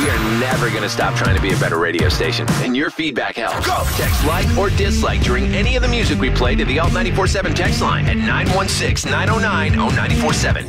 We are never going to stop trying to be a better radio station, and your feedback helps. Go! Text like or dislike during any of the music we play to the Alt 94.7 text line at 916-909-0947.